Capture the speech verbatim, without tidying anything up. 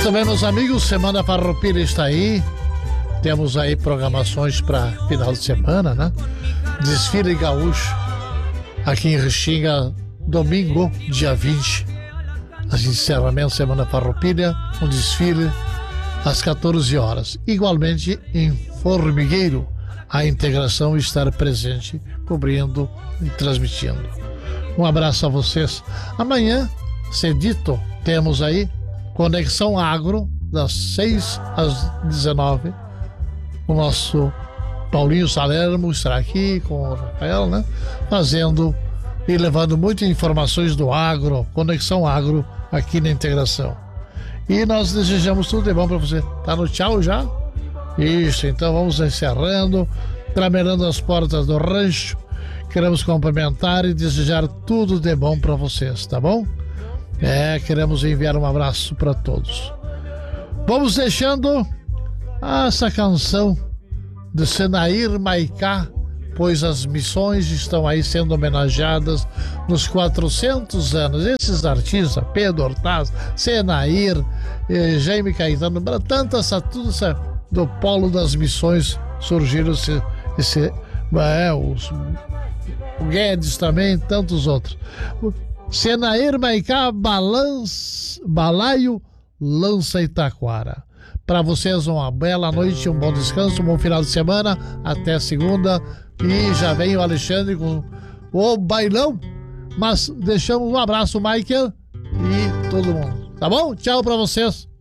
Muito bem, meus amigos, Semana Farroupilha está aí. Temos aí programações para final de semana, né? Desfile gaúcho aqui em Restinga, domingo, dia vinte. As encerramento Semana Farroupilha, um desfile às quatorze horas. Igualmente em Formigueiro, a integração estar presente, cobrindo e transmitindo. Um abraço a vocês. Amanhã, cedito, temos aí Conexão Agro, das seis às dezenove. O nosso Paulinho Salermo estará aqui com o Rafael, né? Fazendo e levando muitas informações do agro, Conexão Agro, aqui na integração. E nós desejamos tudo de bom para você. Tá no tchau já? Isso, então vamos encerrando, tramelhando as portas do rancho. Queremos cumprimentar e desejar tudo de bom para vocês, tá bom? É, queremos enviar um abraço para todos. Vamos deixando essa canção de Senair Maicá, pois as missões estão aí sendo homenageadas nos quatrocentos anos. Esses artistas, Pedro Hortaz, Senair, eh, Jaime Caetano, tantas, tudo isso do polo das missões surgiram esse, esse é, os, o Guedes também, tantos outros. Senair Maicá, balance, Balaio, Lança Itaquara. Para vocês uma bela noite, um bom descanso, um bom final de semana, até segunda. E já vem o Alexandre com o bailão. Mas deixamos um abraço, Michael, e todo mundo. Tá bom? Tchau para vocês.